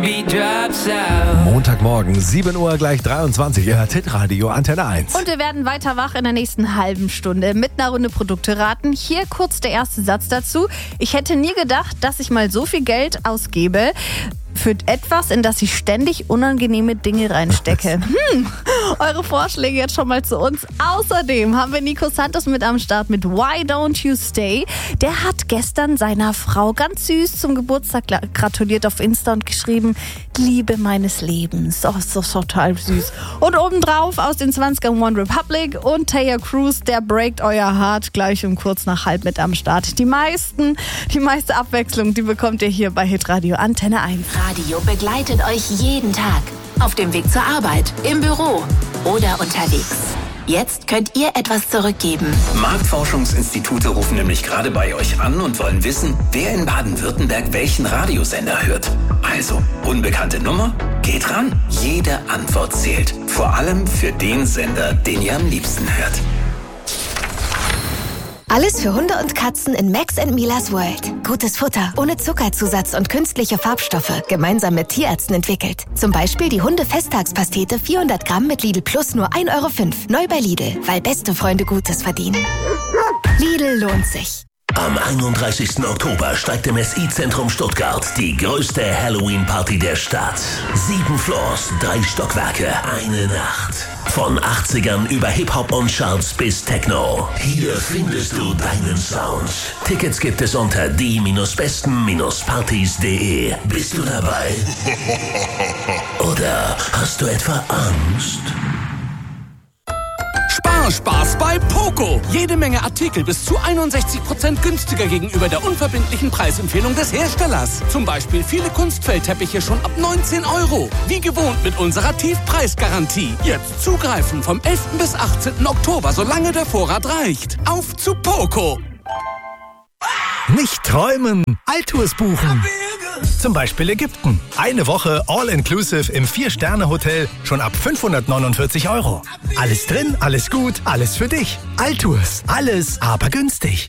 beat drops out. Montagmorgen, 7 Uhr gleich 23. Ihr hört Hitradio Antenne 1. Und wir werden weiter wach in der nächsten halben Stunde mit einer Runde Produkte raten. Hier kurz der erste Satz dazu. Ich hätte nie gedacht, dass ich mal so viel Geld ausgebe für etwas, in das ich ständig unangenehme Dinge reinstecke. Eure Vorschläge jetzt schon mal zu uns. Außerdem haben wir Nico Santos mit am Start mit Why Don't You Stay. Der hat gestern seiner Frau ganz süß zum Geburtstag gratuliert auf Insta und geschrieben, Liebe meines Lebens. Oh, ist doch total süß. Und obendrauf aus den 20ern One Republic und Taylor Cruz, der breakt euer Heart gleich um kurz nach halb mit am Start. Die meiste Abwechslung, die bekommt ihr hier bei Hitradio Antenne 1. Radio begleitet euch jeden Tag. Auf dem Weg zur Arbeit, im Büro oder unterwegs. Jetzt könnt ihr etwas zurückgeben. Marktforschungsinstitute rufen nämlich gerade bei euch an und wollen wissen, wer in Baden-Württemberg welchen Radiosender hört. Also, unbekannte Nummer? Geht ran. Jede Antwort zählt. Vor allem für den Sender, den ihr am liebsten hört. Alles für Hunde und Katzen in Max & Milas World. Gutes Futter, ohne Zuckerzusatz und künstliche Farbstoffe. Gemeinsam mit Tierärzten entwickelt. Zum Beispiel die Hunde-Festtagspastete 400 Gramm mit Lidl Plus nur 1,05 €. Neu bei Lidl, weil beste Freunde Gutes verdienen. Lidl lohnt sich. Am 31. Oktober steigt im SI-Zentrum Stuttgart die größte Halloween-Party der Stadt. 7 Floors, 3 Stockwerke, eine Nacht. Von 80ern über Hip-Hop und Charts bis Techno. Hier findest du deinen Sound. Tickets gibt es unter die-besten-partys.de. Bist du dabei? Oder hast du etwa Angst? Spaß bei Poco. Jede Menge Artikel bis zu 61% günstiger gegenüber der unverbindlichen Preisempfehlung des Herstellers. Zum Beispiel viele Kunstfeldteppiche schon ab 19 €. Wie gewohnt mit unserer Tiefpreisgarantie. Jetzt zugreifen vom 11. bis 18. Oktober, solange der Vorrat reicht. Auf zu Poco. Nicht träumen, Altours buchen. Zum Beispiel Ägypten. Eine Woche All-Inclusive im 4-Sterne-Hotel schon ab 549 €. Alles drin, alles gut, alles für dich. Altours. Alles, aber günstig.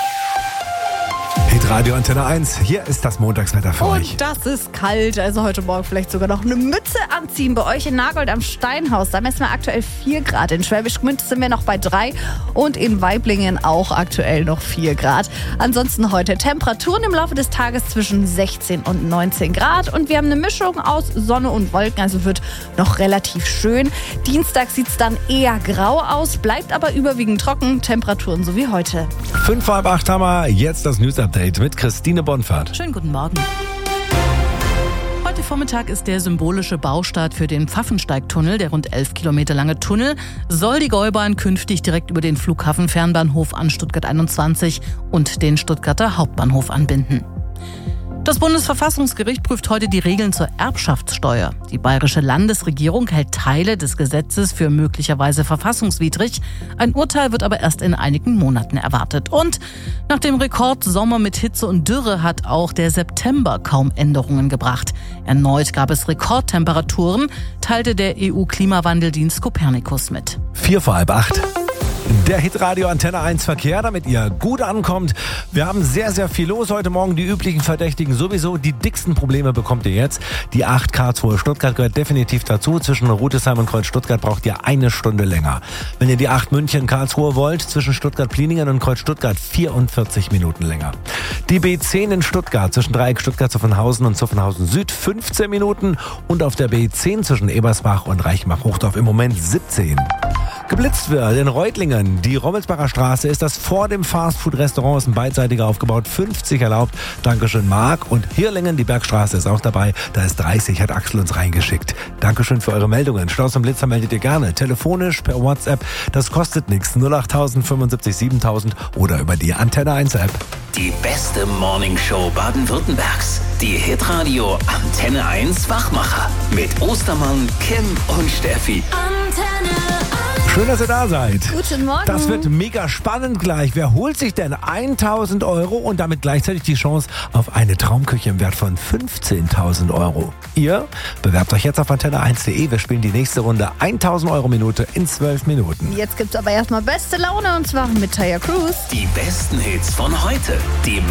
Hitradio Antenne 1, hier ist das Montagswetter für euch. Und das ist kalt, also heute Morgen vielleicht sogar noch eine Mütze anziehen. Bei euch in Nagold am Steinhaus, da messen wir aktuell 4 Grad. In Schwäbisch Gmünd sind wir noch bei 3 und in Waiblingen auch aktuell noch 4 Grad. Ansonsten heute Temperaturen im Laufe des Tages zwischen 16 und 19 Grad. Und wir haben eine Mischung aus Sonne und Wolken, also wird noch relativ schön. Dienstag sieht es dann eher grau aus, bleibt aber überwiegend trocken. Temperaturen so wie heute. 7:30 haben wir jetzt das News-Update mit Christine Bonfahrt. Schönen guten Morgen. Heute Vormittag ist der symbolische Baustart für den Pfaffensteigtunnel. Der rund 11 Kilometer lange Tunnel soll die Gäubahn künftig direkt über den Flughafen-Fernbahnhof an Stuttgart 21 und den Stuttgarter Hauptbahnhof anbinden. Das Bundesverfassungsgericht prüft heute die Regeln zur Erbschaftssteuer. Die bayerische Landesregierung hält Teile des Gesetzes für möglicherweise verfassungswidrig. Ein Urteil wird aber erst in einigen Monaten erwartet. Und nach dem Rekordsommer mit Hitze und Dürre hat auch der September kaum Änderungen gebracht. Erneut gab es Rekordtemperaturen, teilte der EU-Klimawandeldienst Copernicus mit. 7:45. Der Hitradio Antenne 1 Verkehr, damit ihr gut ankommt. Wir haben sehr, sehr viel los heute Morgen. Die üblichen Verdächtigen sowieso. Die dicksten Probleme bekommt ihr jetzt. Die 8 Karlsruhe Stuttgart gehört definitiv dazu. Zwischen Rüdesheim und Kreuz Stuttgart braucht ihr 1 Stunde länger. Wenn ihr die 8 München Karlsruhe wollt, zwischen Stuttgart-Pliningen und Kreuz Stuttgart 44 Minuten länger. Die B10 in Stuttgart zwischen Dreieck Stuttgart-Zuffenhausen und Zuffenhausen Süd 15 Minuten. Und auf der B10 zwischen Ebersbach und Reichenbach-Hochdorf im Moment 17. Geblitzt wird in Reutlingen. Die Rommelsbacher Straße ist das vor dem Fastfood-Restaurant, ist ein beidseitiger aufgebaut, 50 erlaubt. Dankeschön, Marc. Und Hirlingen, die Bergstraße ist auch dabei, da ist 30, hat Axel uns reingeschickt. Dankeschön für eure Meldungen. Staus und Blitzer meldet ihr gerne. Telefonisch, per WhatsApp, das kostet nichts. 08000 75 7000 oder über die Antenne 1 App. Die beste Morningshow Baden-Württembergs. Die Hitradio Antenne 1 Wachmacher. Mit Ostermann, Kim und Steffi. Antenne 1. Schön, dass ihr da seid. Guten Morgen. Das wird mega spannend gleich. Wer holt sich denn 1.000 € und damit gleichzeitig die Chance auf eine Traumküche im Wert von 15.000 €? Ihr bewerbt euch jetzt auf antenne1.de. Wir spielen die nächste Runde 1.000 € Minute in 12 Minuten. Jetzt gibt's aber erstmal beste Laune und zwar mit Taylor Cruz. Die besten Hits von heute. Die